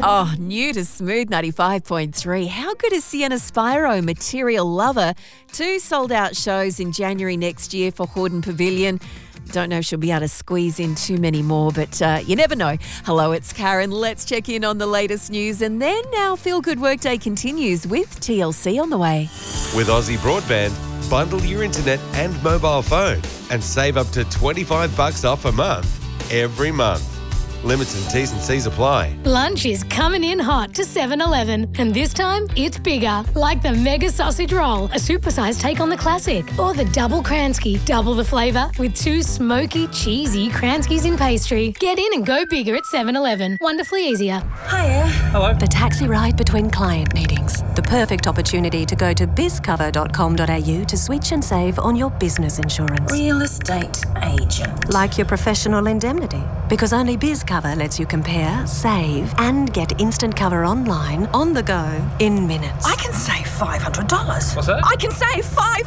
Oh, new to Smooth 95.3. How good is Sienna Spiro, Material Lover? 2 sold-out shows in January next year for Hordern Pavilion. Don't know if she'll be able to squeeze in too many more, but you never know. Hello, it's Karen. Let's check in on the latest news. And then our Feel Good Workday continues with TLC on the way. With Aussie Broadband, bundle your internet and mobile phone and save up to $25 off a month every month. Limits and T's and C's apply. Lunch is coming in hot to 7-Eleven, and this time it's bigger, like the Mega Sausage Roll, a supersized take on the classic, or the Double Kransky, double the flavour with 2 smoky, cheesy Kranskys in pastry. Get in and go bigger at 7-Eleven. Wonderfully easier. Hiya. Hello. The taxi ride between client meetings. The perfect opportunity to go to bizcover.com.au to switch and save on your business insurance. Real estate agent. Like your professional indemnity. Because only BizCover lets you compare, save, and get instant cover online, on the go, in minutes. I can save $500. What's that? I can save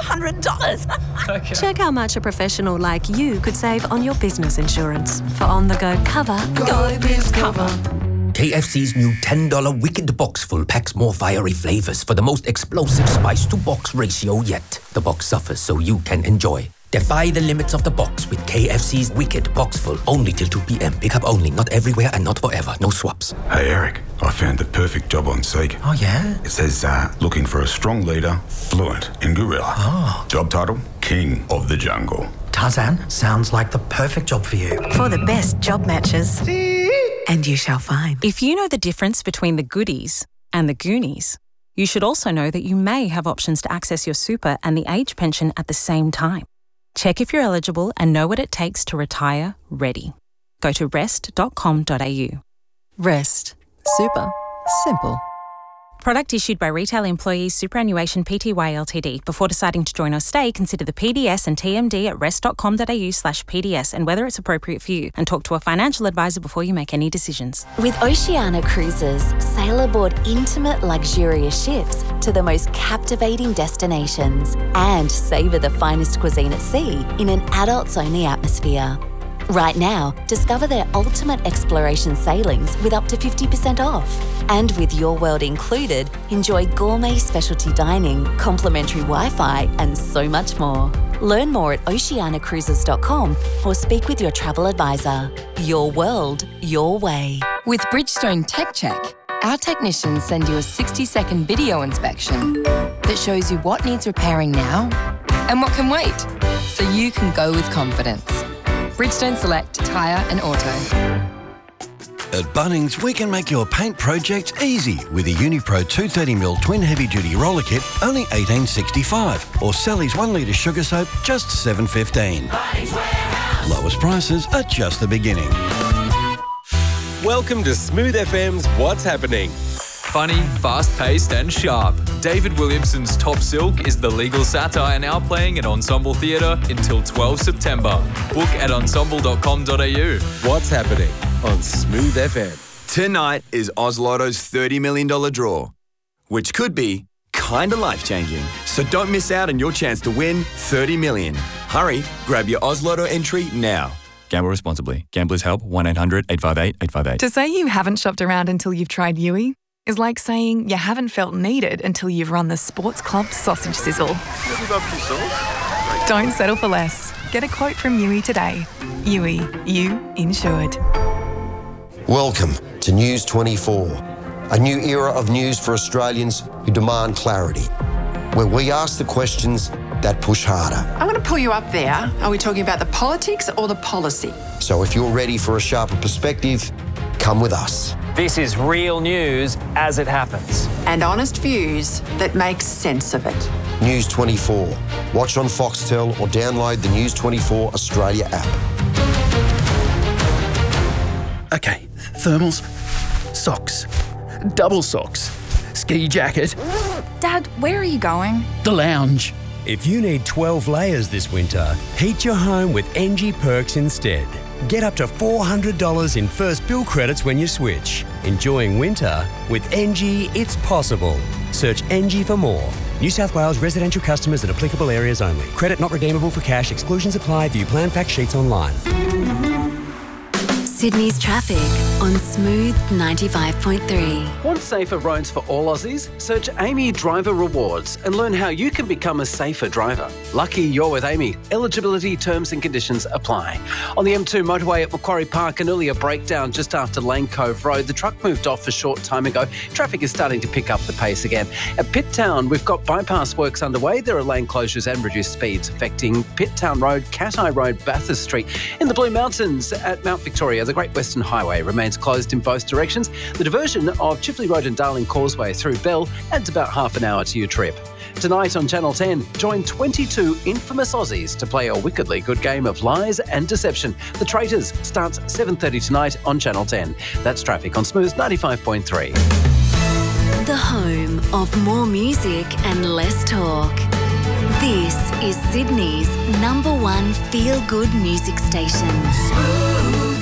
$500. Okay. Check how much a professional like you could save on your business insurance. For on-the-go cover, go BizCover. KFC's new $10 Wicked Box Full packs more fiery flavours for the most explosive spice-to-box ratio yet. The box suffers so you can enjoy. Defy the limits of the box with KFC's Wicked Box Full. Only till 2 p.m. Pick up only. Not everywhere and not forever. No swaps. Hey Eric, I found the perfect job on Seek. Oh yeah? It says, looking for a strong leader, fluent in gorilla. Oh. Job title, King of the Jungle. Tarzan, sounds like the perfect job for you. For the best job matches. And you shall find. If you know the difference between the goodies and the Goonies, you should also know that you may have options to access your super and the age pension at the same time. Check if you're eligible and know what it takes to retire ready. Go to rest.com.au. Rest. Super. Simple. Product issued by Retail Employees Superannuation Pty Ltd. Before deciding to join or stay, consider the PDS and TMD at rest.com.au/PDS and whether it's appropriate for you, and talk to a financial advisor before you make any decisions. With Oceania Cruises, sail aboard intimate, luxurious ships to the most captivating destinations and savour the finest cuisine at sea in an adults-only atmosphere. Right now, discover their ultimate exploration sailings with up to 50% off. And with Your World included, enjoy gourmet specialty dining, complimentary Wi-Fi, and so much more. Learn more at oceanacruises.com or speak with your travel advisor. Your world, your way. With Bridgestone Tech Check, our technicians send you a 60-second video inspection that shows you what needs repairing now and what can wait, so you can go with confidence. Bridgestone Select Tyre and Auto. At Bunnings, we can make your paint project easy with a Unipro 230mm twin heavy-duty roller kit, only $18.65, or Sally's 1 litre sugar soap, just $7.15. Lowest prices are just the beginning. Welcome to Smooth FM's What's Happening. Funny, fast-paced and sharp. David Williamson's Top Silk is the legal satire now playing at Ensemble Theatre until 12 September. Book at ensemble.com.au. What's Happening on Smooth FM. Tonight is Oz Lotto's $30 million draw, which could be kinda life-changing. So don't miss out on your chance to win $30 million. Hurry, grab your Oz Lotto entry now. Gamble responsibly. Gamblers Help 1-800-858-858. To say you haven't shopped around until you've tried Yui is like saying you haven't felt needed until you've run the Sports Club sausage sizzle. Don't settle for less. Get a quote from Yui today. Yui, you insured. Welcome to News 24, a new era of news for Australians who demand clarity, where we ask the questions that push harder. I'm going to pull you up there. Are we talking about the politics or the policy? So if you're ready for a sharper perspective, come with us. This is real news as it happens. And honest views that make sense of it. News 24. Watch on Foxtel or download the News 24 Australia app. Okay, thermals, socks, double socks, ski jacket. Dad, where are you going? The lounge. If you need 12 layers this winter, heat your home with NG Perks instead. Get up to $400 in first bill credits when you switch. Enjoying winter? With NG, it's possible. Search NG for more. New South Wales residential customers in applicable areas only. Credit not redeemable for cash. Exclusions apply. View plan fact sheets online. Sydney's traffic on Smooth 95.3. Want safer roads for all Aussies? Search Amy Driver Rewards and learn how you can become a safer driver. Lucky you're with Amy. Eligibility, terms and conditions apply. On the M2 motorway at Macquarie Park, an earlier breakdown just after Lane Cove Road. The truck moved off a short time ago. Traffic is starting to pick up the pace again. At Pitt Town, we've got bypass works underway. There are lane closures and reduced speeds affecting Pitt Town Road, Cat Eye Road, Bathurst Street. In the Blue Mountains at Mount Victoria, the Great Western Highway remains closed in both directions. The diversion of Chifley Road and Darling Causeway through Bell adds about half an hour to your trip. Tonight on Channel 10, join 22 infamous Aussies to play a wickedly good game of lies and deception. The Traitors starts 7:30 tonight on Channel 10. That's traffic on Smooth 95.3. The home of more music and less talk. This is Sydney's #1 feel-good music station. Smooth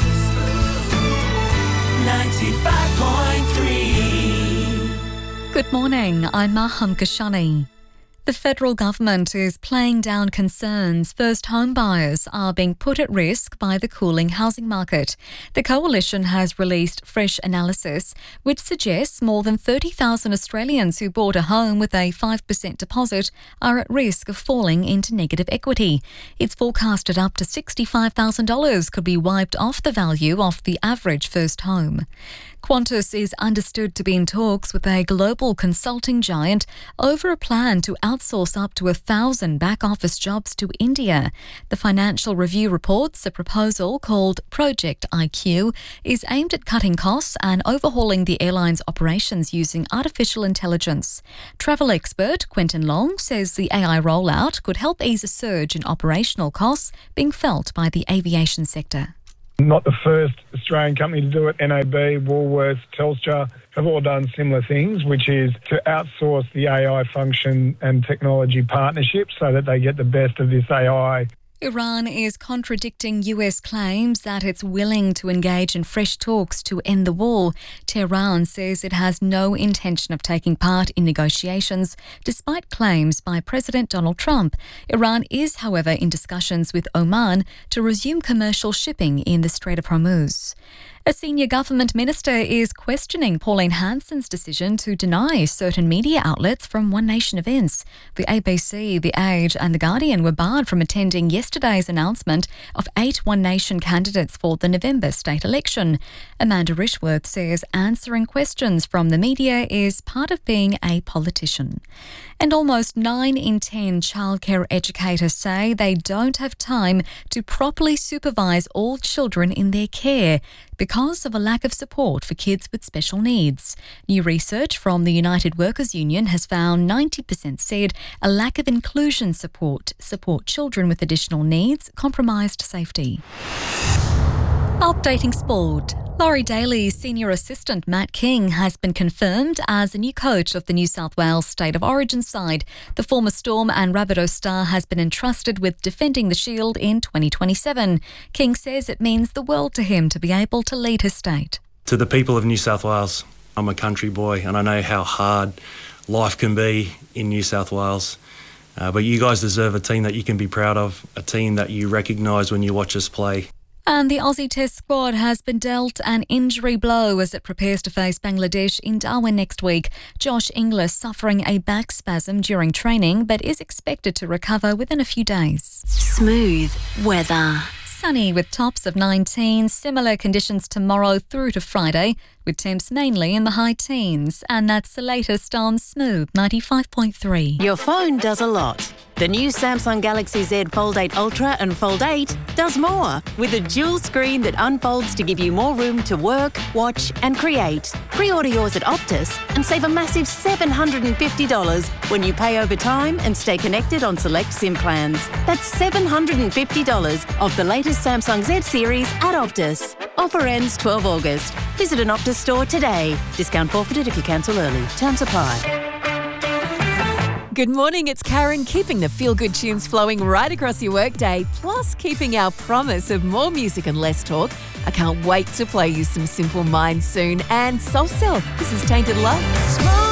95.3. Good morning, I'm Maham Kashani. The federal government is playing down concerns first home buyers are being put at risk by the cooling housing market. The coalition has released fresh analysis which suggests more than 30,000 Australians who bought a home with a 5% deposit are at risk of falling into negative equity. It's forecasted up to $65,000 could be wiped off the value of the average first home. Qantas is understood to be in talks with a global consulting giant over a plan to outsource up to 1,000 back-office jobs to India. The Financial Review reports a proposal called Project IQ is aimed at cutting costs and overhauling the airline's operations using artificial intelligence. Travel expert Quentin Long says the AI rollout could help ease a surge in operational costs being felt by the aviation sector. Not the first Australian company to do it. NAB, Woolworths, Telstra have all done similar things, which is to outsource the AI function and technology partnerships so that they get the best of this AI. Iran is contradicting US claims that it's willing to engage in fresh talks to end the war. Tehran says it has no intention of taking part in negotiations, despite claims by President Donald Trump. Iran is, however, in discussions with Oman to resume commercial shipping in the Strait of Hormuz. A senior government minister is questioning Pauline Hanson's decision to deny certain media outlets from One Nation events. The ABC, The Age and The Guardian were barred from attending yesterday's announcement of 8 One Nation candidates for the November state election. Amanda Rishworth says answering questions from the media is part of being a politician. And almost 9 in 10 childcare educators say they don't have time to properly supervise all children in their care because of a lack of support for kids with special needs. New research from the United Workers Union has found 90% said a lack of inclusion support children with additional needs compromised safety. Updating sport. Laurie Daly's senior assistant Matt King has been confirmed as the new coach of the New South Wales State of Origin side. The former Storm and Rabbitoh star has been entrusted with defending the Shield in 2027. King says it means the world to him to be able to lead his state. To the people of New South Wales, I'm a country boy and I know how hard life can be in New South Wales. But you guys deserve a team that you can be proud of, a team that you recognise when you watch us play. And the Aussie Test squad has been dealt an injury blow as it prepares to face Bangladesh in Darwin next week. Josh Inglis suffering a back spasm during training but is expected to recover within a few days. Smooth weather. Sunny with tops of 19, similar conditions tomorrow through to Friday with temps mainly in the high teens. And that's the latest on Smooth 95.3. Your phone does a lot. The new Samsung Galaxy Z Fold 8 Ultra and Fold 8 does more with a dual screen that unfolds to give you more room to work, watch and create. Pre-order yours at Optus and save a massive $750 when you pay over time and stay connected on select SIM plans. That's $750 off the latest Samsung Z series at Optus. Offer ends 12 August. Visit an Optus store today. Discount forfeited if you cancel early. Terms apply. Good morning, it's Karen, keeping the feel-good tunes flowing right across your workday, plus keeping our promise of more music and less talk. I can't wait to play you some Simple Minds soon and Soul Cell. This is Tainted Love.